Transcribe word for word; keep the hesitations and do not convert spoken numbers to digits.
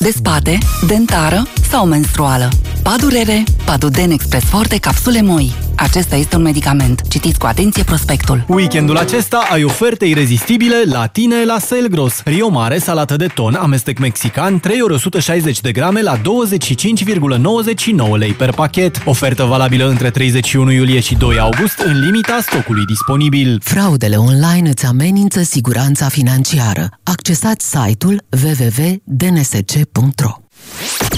de spate, dentară sau menstruală. Padurere, Paduden Express Forte, capsule moi. Acesta este un medicament. Citiți cu atenție prospectul. Weekendul acesta ai oferte irezistibile la tine la Selgros. Rio Mare, salată de ton, amestec mexican, trei ori o sută șaizeci de grame la douăzeci și cinci virgulă nouăzeci și nouă lei per pachet. Ofertă valabilă între treizeci și unu iulie și doi august, în limita stocului disponibil. Fraudele online îți amenință siguranța financiară. Accesați site-ul w w w punct d n s c punct r o.